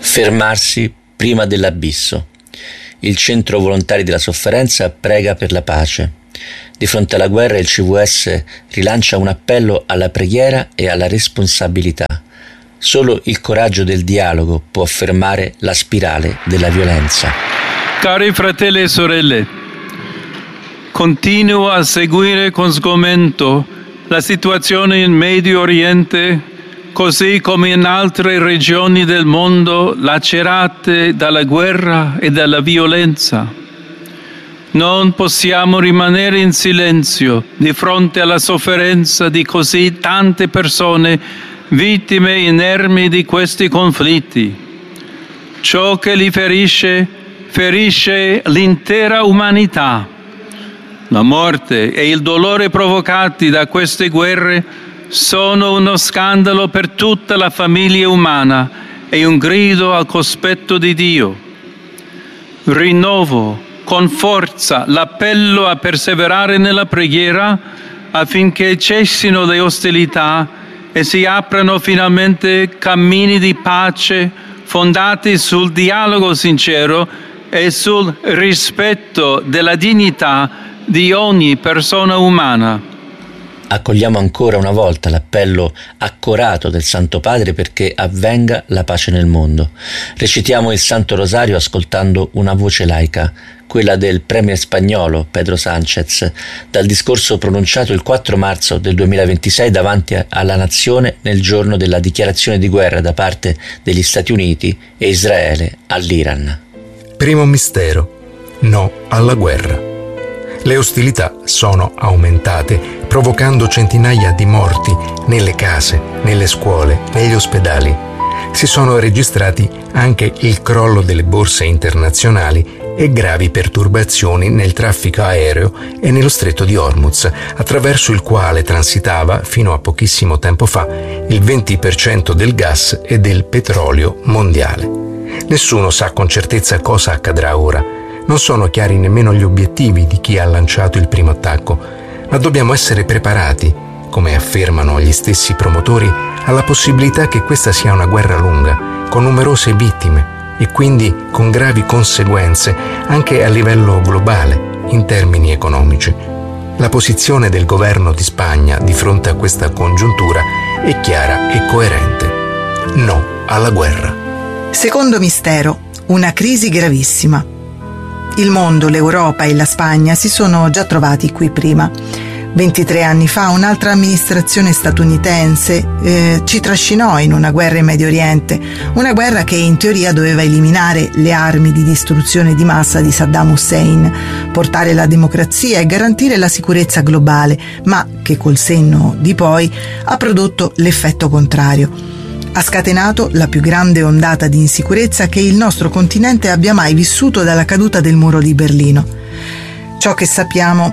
Fermarsi prima dell'abisso. Il Centro Volontari della Sofferenza prega per la pace. Di fronte alla guerra il CVS rilancia un appello alla preghiera e alla responsabilità. Solo il coraggio del dialogo può fermare la spirale della violenza. Cari fratelli e sorelle, continuo a seguire con sgomento la situazione in Medio Oriente, così come in altre regioni del mondo lacerate dalla guerra e dalla violenza. Non possiamo rimanere in silenzio di fronte alla sofferenza di così tante persone vittime inermi di questi conflitti. Ciò che li ferisce l'intera umanità. La morte e il dolore provocati da queste guerre sono uno scandalo per tutta la famiglia umana e un grido al cospetto di Dio. Rinnovo con forza l'appello a perseverare nella preghiera affinché cessino le ostilità e si aprano finalmente cammini di pace fondati sul dialogo sincero e sul rispetto della dignità di ogni persona umana. Accogliamo ancora una volta l'appello accorato del Santo Padre perché avvenga la pace nel mondo. Recitiamo il Santo Rosario ascoltando una voce laica, quella del premier spagnolo Pedro Sánchez, dal discorso pronunciato il 4 marzo del 2026 davanti alla nazione nel giorno della dichiarazione di guerra da parte degli Stati Uniti e Israele all'Iran. Primo mistero: no alla guerra. Le ostilità sono aumentate, provocando centinaia di morti nelle case, nelle scuole, negli ospedali. Si sono registrati anche il crollo delle borse internazionali e gravi perturbazioni nel traffico aereo e nello stretto di Hormuz, attraverso il quale transitava, fino a pochissimo tempo fa, il 20% del gas e del petrolio mondiale. Nessuno sa con certezza cosa accadrà ora. Non sono chiari nemmeno gli obiettivi di chi ha lanciato il primo attacco, ma dobbiamo essere preparati, come affermano gli stessi promotori, alla possibilità che questa sia una guerra lunga, con numerose vittime e quindi con gravi conseguenze anche a livello globale, in termini economici. La posizione del governo di Spagna di fronte a questa congiuntura è chiara e coerente. No alla guerra. Secondo mistero, una crisi gravissima. Il mondo, l'Europa e la Spagna si sono già trovati qui prima. 23 anni fa un'altra amministrazione statunitense ci trascinò in una guerra in Medio Oriente, una guerra che in teoria doveva eliminare le armi di distruzione di massa di Saddam Hussein, portare la democrazia e garantire la sicurezza globale, ma che col senno di poi ha prodotto l'effetto contrario. Ha scatenato la più grande ondata di insicurezza che il nostro continente abbia mai vissuto dalla caduta del muro di Berlino. Ciò che sappiamo